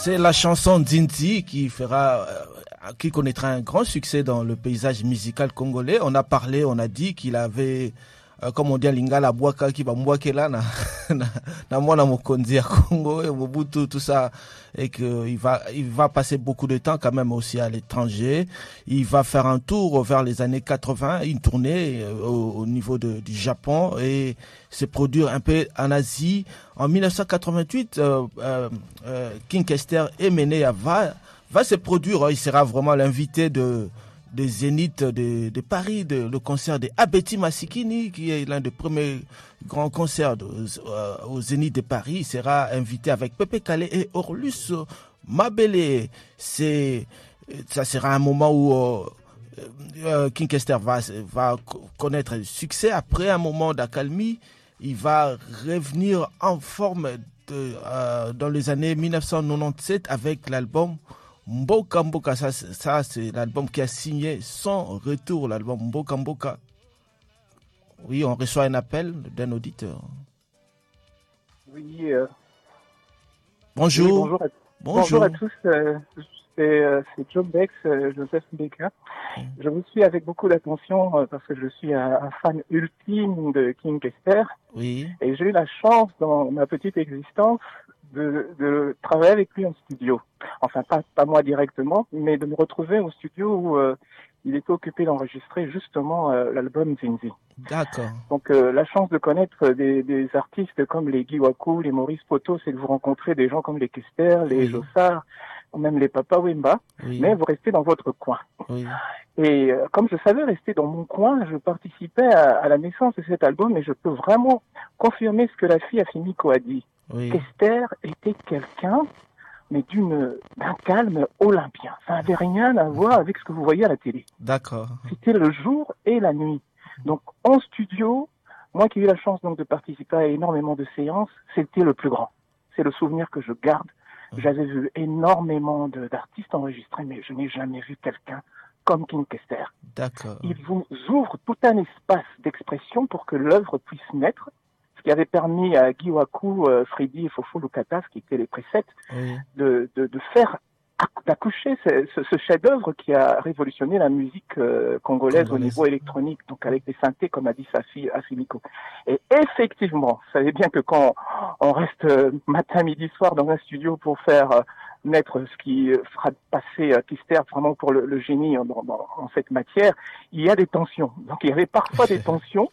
C'est la chanson Zinzi qui connaîtra un grand succès dans le paysage musical congolais. On a dit qu'il avait, comme on dit à Lingala, Bwaka qui va Mbwakela na mwana mokonzi ya Congo et Mobutu, tout ça, et qu'il va passer beaucoup de temps quand même aussi à l'étranger. Il va faire un tour vers les années 80, une tournée au niveau du Japon et se produire un peu en Asie. En 1988, King Kester Emenea va se produire. Il sera vraiment l'invité des Zénith de Paris, le concert de Abeti Masikini, qui est l'un des premiers grands concerts au Zénith de Paris. Il sera invité avec Pepe Kale et Orlus Mabele. Ça sera un moment où King Kester va connaître le succès. Après un moment d'accalmie, il va revenir en forme dans les années 1997 avec l'album Mboka Mboka. Ça c'est l'album qui a signé son retour, l'album Mboka Mboka. Oui, on reçoit un appel d'un auditeur. Oui. Bonjour. Oui, bonjour à tous. C'est Joe Bex, Joseph Mbeka. Je vous suis avec beaucoup d'attention parce que je suis un fan ultime de King Kester. Oui. Et j'ai eu la chance dans ma petite existence de travailler avec lui en studio. Enfin, pas moi directement, mais de me retrouver au studio où il était occupé d'enregistrer justement l'album Zinzi. D'accord. Donc la chance de connaître des artistes comme les Guy Waku, les Maurice Poto, c'est que vous rencontrez des gens comme les Kester, les Jossard, ou même les Papa Wemba, mais vous restez dans votre coin. Oui. Et comme je savais rester dans mon coin, je participais à la naissance de cet album et je peux vraiment confirmer ce que la fille Afimiko a dit. Oui. Kester était quelqu'un, mais d'un calme olympien. Ça n'avait rien à voir avec ce que vous voyez à la télé. D'accord. C'était le jour et la nuit. Donc en studio, moi qui ai eu la chance donc de participer à énormément de séances, c'était le plus grand. C'est le souvenir que je garde. J'avais vu énormément d'artistes enregistrés, mais je n'ai jamais vu quelqu'un comme King Kester. D'accord. Il vous ouvre tout un espace d'expression pour que l'œuvre puisse naître, ce qui avait permis à Guy Waku, Freddy et Fofo Lukatas, qui étaient les préceptes, de faire d'accoucher ce chef-d'œuvre qui a révolutionné la musique congolaise au niveau électronique, donc avec des synthés, comme a dit sa fille Afimiko. Et effectivement, vous savez bien que quand on reste matin, midi, soir dans un studio pour faire naître ce qui fera passer Kester vraiment pour le génie en cette matière, il y a des tensions. Donc il y avait parfois des tensions,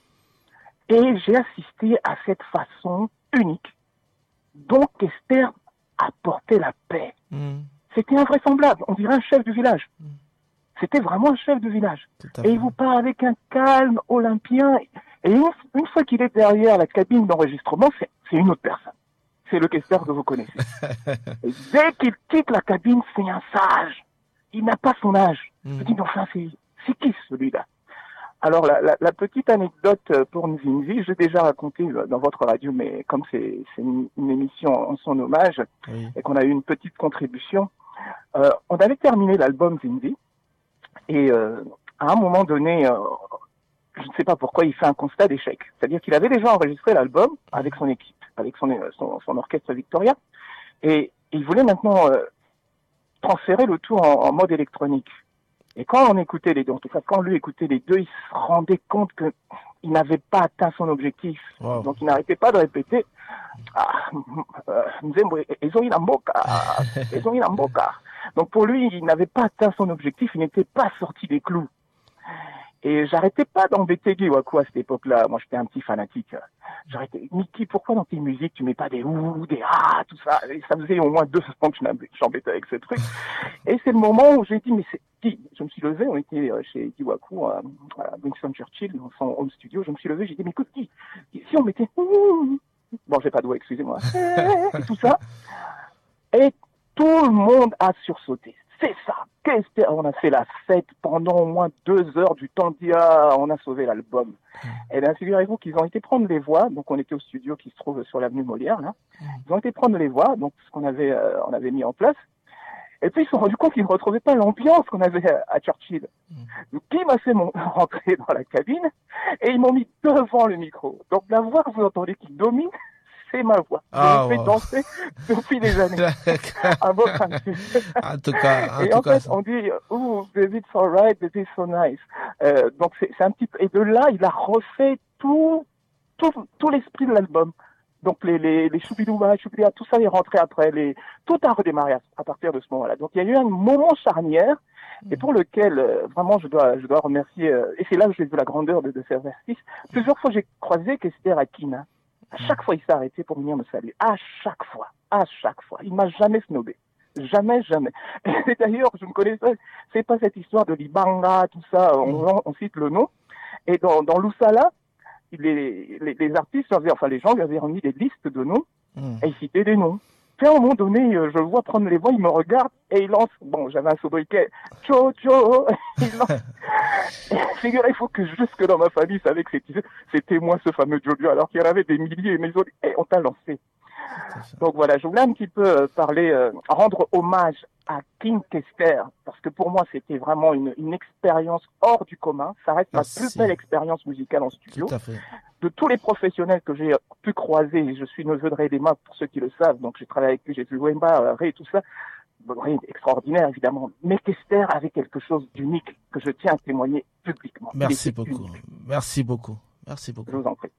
et j'ai assisté à cette façon unique dont Kester apportait la paix. C'était invraisemblable. On dirait un chef du village. C'était vraiment un chef de village. Et il vous parle avec un calme olympien. Et une fois qu'il est derrière la cabine d'enregistrement, c'est une autre personne. C'est le Kester que vous connaissez. Et dès qu'il quitte la cabine, c'est un sage. Il n'a pas son âge. Je dis, mais enfin, c'est qui celui-là? Alors, la petite anecdote pour Nzinzi, j'ai déjà raconté dans votre radio, mais comme c'est une émission en son hommage, et qu'on a eu une petite contribution, on avait terminé l'album Zinzi, et à un moment donné, je ne sais pas pourquoi, il fait un constat d'échec. C'est-à-dire qu'il avait déjà enregistré l'album avec son équipe, avec son orchestre Victoria, et il voulait maintenant transférer le tout en mode électronique. Et quand on écoutait les deux, en tout cas quand lui écoutait les deux, il se rendait compte qu'il n'avait pas atteint son objectif. Wow. Donc il n'arrêtait pas de répéter Donc pour lui, il n'avait pas atteint son objectif, il n'était pas sorti des clous. Et j'arrêtais pas d'embêter Guy Waku à cette époque-là. Moi, j'étais un petit fanatique. J'arrêtais. Mickey, pourquoi dans tes musiques, tu mets pas des ouh, des ah, tout ça? Et ça faisait au moins 2 ans que j'embêtais avec ce truc. Et c'est le moment où j'ai dit, mais c'est Guy. Je me suis levé, on était chez Guy Waku à Winston Churchill, dans son home studio. Je me suis levé, j'ai dit, mais écoute, Guy, si on mettait bon, j'ai pas de voix, excusez-moi. Et tout ça. Et tout le monde a sursauté. C'est ça. On a fait la fête pendant au moins 2 heures du temps dit on a sauvé l'album. Et bien, figurez-vous qu'ils ont été prendre les voix. Donc, on était au studio qui se trouve sur l'avenue Molière, là. Ils ont été prendre les voix, donc ce qu'on avait, on avait mis en place. Et puis, ils se sont rendus compte qu'ils ne retrouvaient pas l'ambiance qu'on avait à Churchill. Donc, qui m'a fait rentrer dans la cabine et ils m'ont mis devant le micro. Donc, la voix que vous entendez qui domine, c'est ma voix. Ah, je me fais danser depuis des années. Un beau principe. En tout cas, et en fait, on dit, oh, baby, it's alright, baby, it's so nice. Donc c'est un petit peu, et de là, il a refait tout l'esprit de l'album. Donc les choubidouba, choubidouba, tout ça est rentré après, tout a redémarré à partir de ce moment-là. Donc il y a eu un moment charnière, et pour lequel vraiment je dois remercier, et c'est là que j'ai vu la grandeur de ces artistes. Plusieurs fois j'ai croisé Kester à Kina. À chaque fois il s'est arrêté pour venir me saluer. À chaque fois. Il m'a jamais snobé. Jamais. Et d'ailleurs, je ne connaissais c'est pas cette histoire de Libanga, tout ça, on cite le nom. Et dans Lusala, les artistes, les gens lui avaient remis des listes de noms, et ils citaient des noms. Puis à un moment donné, je le vois prendre les voix, il me regarde, et il lance, j'avais un sobriquet, Jojo, il lance. Figurez-vous que jusque dans ma famille, savait que c'était moi ce fameux Jojo, alors qu'il y en avait des milliers, mais on t'a lancé. Donc voilà, je voulais un petit peu rendre hommage à King Kester, parce que pour moi c'était vraiment une expérience hors du commun. Ça reste ma plus belle expérience musicale en studio. Tout à fait. De tous les professionnels que j'ai pu croiser, je suis neveu de Ray Dema pour ceux qui le savent, donc j'ai travaillé avec lui, j'ai vu Wemba, Ray, tout ça. Ray extraordinaire évidemment, mais Kester avait quelque chose d'unique que je tiens à témoigner publiquement. Merci beaucoup. Je vous en prie.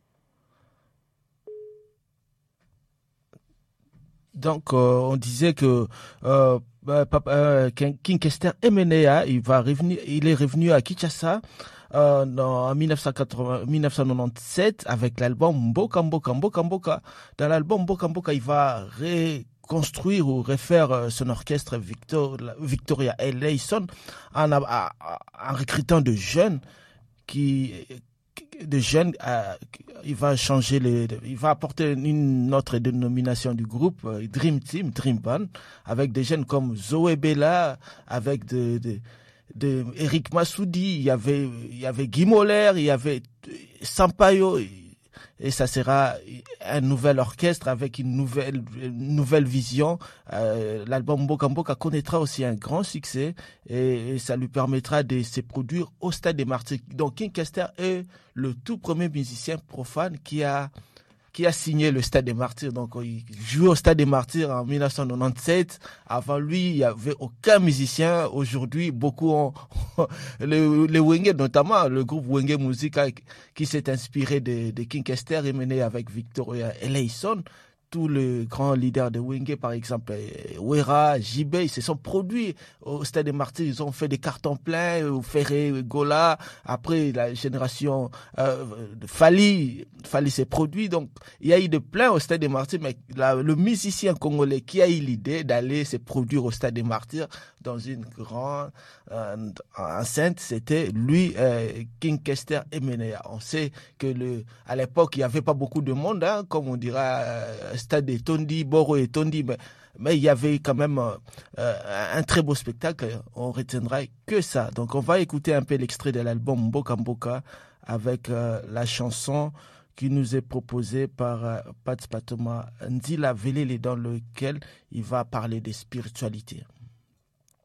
Donc, on disait que King Kester Emenea, il est revenu à Kinshasa en 1997 avec l'album Mboka Mboka Mboka Mboka. Dans l'album Mboka Mboka, il va reconstruire ou refaire son orchestre Victoria Eleison en recrutant de jeunes il va il va apporter une autre dénomination du groupe, Dream Team, Dream Band, avec des jeunes comme Zoé Bella, avec Eric Massoudi, il y avait Guy Moller, il y avait Sampaio, et ça sera un nouvel orchestre avec une nouvelle vision. L'album Mboka Mboka connaîtra aussi un grand succès et ça lui permettra de se produire au Stade des Martyrs. Donc King Kester est le tout premier musicien profane qui a signé le Stade des Martyrs. Donc, il jouait au Stade des Martyrs en 1997. Avant lui, il n'y avait aucun musicien. Aujourd'hui, beaucoup ont, les Wenge, notamment le groupe Wenge Musica, qui s'est inspiré de King Kester et mené avec Victoria Eleison. Tous les grands leaders de Wenge, par exemple, Wera, JB, ils se sont produits au Stade des Martyrs. Ils ont fait des cartons pleins, Ferré, Gola. Après, la génération Fali s'est produit. Donc, il y a eu de plein au Stade des Martyrs, mais le musicien congolais qui a eu l'idée d'aller se produire au Stade des Martyrs dans une grande enceinte, c'était lui, King Kester Emenea. On sait que à l'époque, il n'y avait pas beaucoup de monde, hein, comme on dira, Stade de Tondi, Boro et Tondi, mais il y avait quand même un très beau spectacle. On retiendra que ça. Donc on va écouter un peu l'extrait de l'album Mboka Mboka avec la chanson qui nous est proposée par Pat Patoma Ndila Velele, dans lequel il va parler de spiritualité.